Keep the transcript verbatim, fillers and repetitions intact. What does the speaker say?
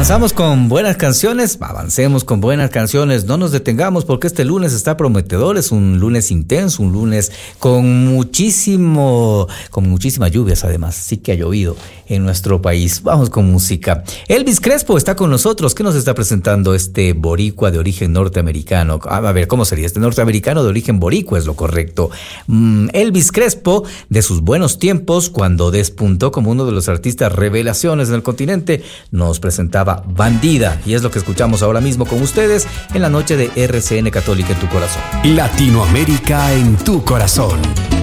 Avanzamos con buenas canciones, avancemos con buenas canciones, no nos detengamos porque este lunes está prometedor, es un lunes intenso, un lunes con muchísimo, con muchísimas lluvias además, sí que ha llovido en nuestro país. Vamos con música. Elvis Crespo está con nosotros, ¿qué nos está presentando este boricua de origen norteamericano? A ver, ¿cómo sería? Este norteamericano de origen boricua es lo correcto. Mm, Elvis Crespo, de sus buenos tiempos, cuando despuntó como uno de los artistas revelaciones en el continente, nos presentaba Bandida, y es lo que escuchamos ahora mismo con ustedes en la noche de R C N Católica en tu corazón. Latinoamérica en tu corazón.